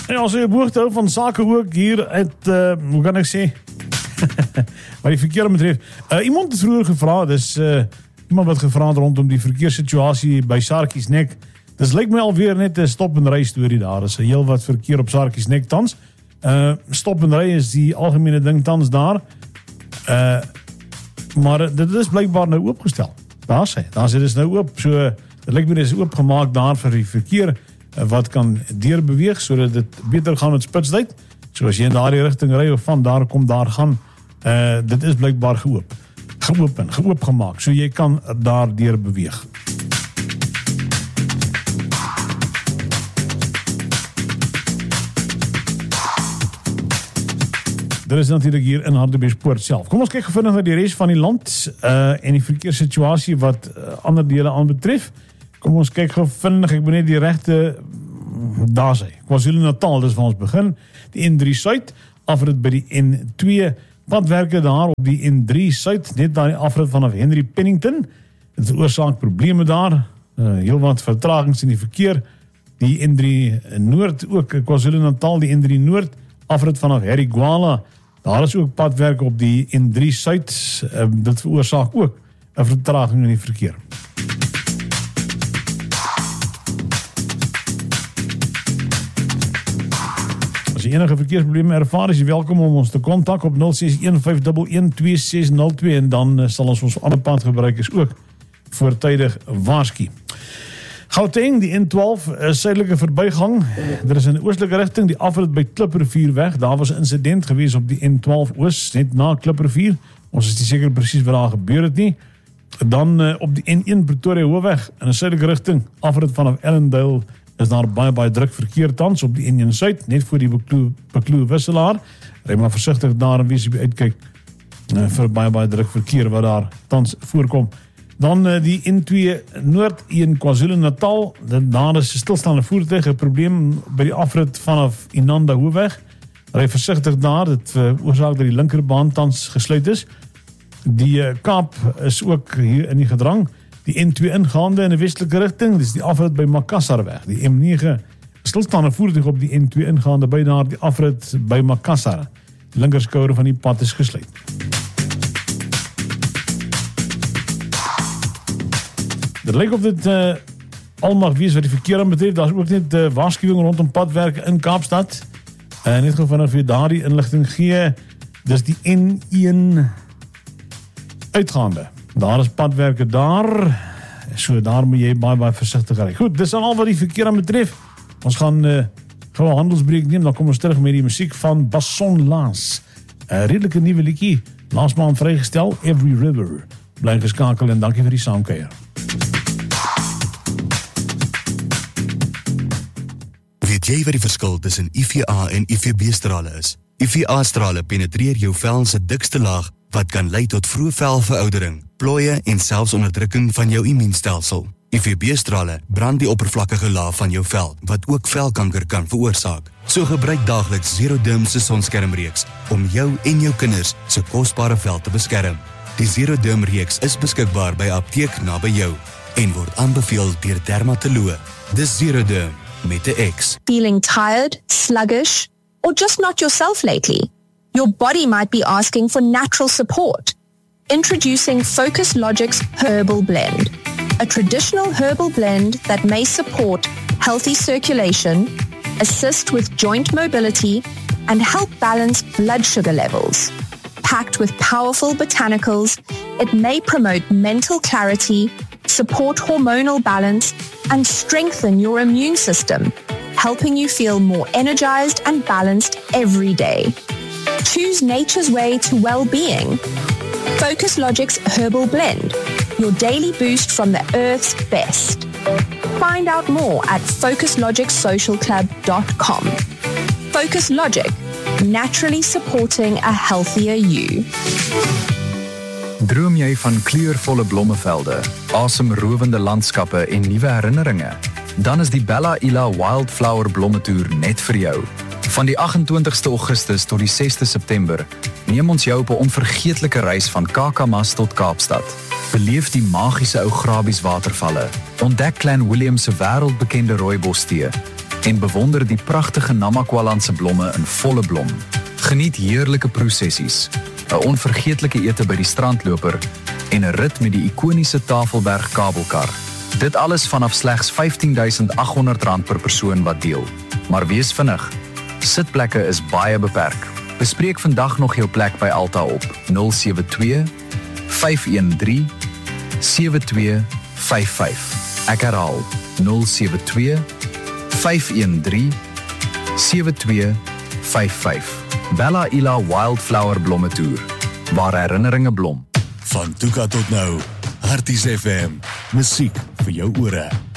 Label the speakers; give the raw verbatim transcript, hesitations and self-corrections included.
Speaker 1: En als je boog te hou van zaken ook hier uit, uh, hoe kan ik zeggen, wat die verkeer betreft. Uh, iemand het vroeger gevraagd, dus uh, iemand wat gevraagd rondom die verkeerssituasie bij Sarkies Nek. Dus lijkt me alweer net een stop-en-rij story daar. Er is heel wat verkeer op Sarkies Nek thans. Uh, stop-en-rij is die algemene ding thans daar. Uh, maar dit is blijkbaar nou opgesteld. Daar sê, daar sê, dit is nou op. So, dit lijkt me is opgemaakt daar vir die verkeer uh, wat kan deurbeweeg, sodat dit beter gaan met spitstyd. So as jy in daardie rigting ry of van daar kom daar gaan, uh, dit is blijkbaar geoop. Geopen, geoopgemaak. So jy kan daar deur beweeg. Dit is natuurlijk hier in Hartbeespoort self. Kom ons kyk gevindig na die res van die land uh, en die verkeerssituasie wat uh, ander dele aanbetref. Kom ons kyk gevindig, ek ben net die rechte daar sê. KwaZulu-Natal, dis waar ons begin. Die N drie Suid, afrit by die N twee padwerke daar op die N drie Suid, net daar die afrit vanaf Henry Pennington. Dit veroorsaak probleme daar, uh, heel wat vertragings in die verkeer. Die N drie Noord, ook KwaZulu-Natal, die N drie Noord, afrit vanaf Harry Gwala. Daar is ook padwerke op die N drie Suid. Uh, dit veroorsaak ook 'n vertraging in die verkeer. As jy enige verkeersprobleme ervaar, is jy welkom om ons te kontak op nul ses een vyf een een twee ses nul twee en dan uh, sal ons ons ander padgebruikers ook voortydig waarsku. Gauteng, die N twaalf, suidelike verbygang. Er is in die oostelike rigting die afrit by Kliprivier weg. Daar was 'n insident gewees op die N twaalf Oos, net na Kliprivier. Ons is nie seker presies wat daar gebeur het nie. Dan uh, op die N een Pretoria Hoofweg, in 'n suidelike rigting, afrit vanaf Ellendale, is daar baie, baie druk verkeer tans op die N een Suid, net voor die Bekloe wisselaar. Ry maar versigtig daar en wees jy uitkyk uh, vir baie, baie druk verkeer wat daar tans voorkom. Dan uh, die N twee Noord in KwaZulu-Natal, daar is 'n stilstaande voertuig, 'n probleem by die afrit vanaf Inanda Hoofweg. Ry versigtig daar, dit veroorsaak dat die linkerbaan tans gesluit is. Die uh, Kaap is ook hier in die gedrang. Die N twee ingaande in die westelike rigting, dis die afrit by Makassarweg. Die M nege stilstaande voertuig op die N twee ingaande by daar die afrit by Makassar. Die linkerskouer van die pad is gesluit. Dit lyk of dit uh, al mag wees wat die verkeer aan betref. Daar is ook net uh, waarskuwing rondom padwerke in Kaapstad. Uh, net gou vanaf vir daardie inligting gee. Dis die N een uitgaande. Daar is padwerke daar. So daar moet jy baie baie versigtig ry. Goed, dis al wat die verkeer aan betref. Ons gaan uh, gou 'n handelsbreek neem, dan kom ons terug met die musiek van Basson Laas. 'n uh, redelike nuwe liedjie, laas maand vrygestel, Every River. Bly geskakel en dankie vir die saamkuier.
Speaker 2: Weet jy wat die verskil tussen I V A en I V B-strale is? I V A-strale penetreer jou vel se dikste laag wat kan lei tot vroeë velveroudering, plooie en selfs onderdrukking van jou immuunstelsel. I V B-strale brand die oppervlakkige laag van jou vel wat ook velkanker kan veroorsaak. So gebruik daagliks Zeroderm se sonskermreeks om jou en jou kinders se kosbare vel te beskerm. Die Zeroderm reeks is beskikbaar by apteek naby jou en word aanbeveel deur dermatoloë. Dis Zeroderm met 'n X.
Speaker 3: Feeling tired, sluggish, or just not yourself lately? Your body might be asking for natural support. Introducing Focus Logic's Herbal Blend, a traditional herbal blend that may support healthy circulation, assist with joint mobility, and help balance blood sugar levels. Packed with powerful botanicals, it may promote mental clarity, support hormonal balance, and strengthen your immune system, helping you feel more energized and balanced every day. Choose nature's way to well-being. Focus Logic's Herbal Blend, your daily boost from the earth's best. Find out more at focus logic social club dot com. Focus Logic, naturally supporting a healthier you.
Speaker 4: Droom jy van kleurvolle blommevelde, asemrowende landskappe en nuwe herinneringe? Dan is die Bella Ila Wildflower Blommetoer net vir jou. Van die agt-en-twintigste Augustus tot die sesde September neem ons jou op 'n onvergeetlike reis van Kakamas tot Kaapstad. Beleef die magiese ou Grabies watervalle, ontdek Clan William se wêreldbekende rooibostee en bewonder die pragtige Namakwalandse blomme in volle blom. Geniet heerlike prosessies, 'n onvergeetlike ete by die strandloper en 'n rit met die ikoniese Tafelberg kabelkar. Dit alles vanaf slegs vyftien duisend agt honderd rand per persoon wat deel. Maar wees vinnig, sitplekke is baie beperk. Bespreek vandag nog jou plek by Alta op nul sewe twee, vyf een drie, sewe twee vyf vyf. Ek herhaal nul sewe twee, vyf een drie, sewe twee vyf vyf. Bella Ila Wildflower Blomme Tour, waar herinneringe blom.
Speaker 2: Van Tuka tot nou, Harties F M, musiek vir jou ore.